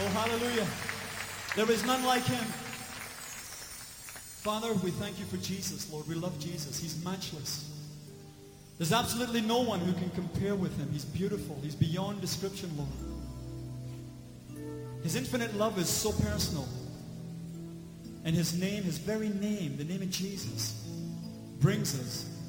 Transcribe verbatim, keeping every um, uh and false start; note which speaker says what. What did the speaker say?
Speaker 1: hallelujah. There is none like him. Father, we thank you for Jesus, Lord. We love Jesus. He's matchless. There's absolutely no one who can compare with him. He's beautiful. He's beyond description, Lord. His infinite love is so personal. And his name, his very name, the name of Jesus, brings us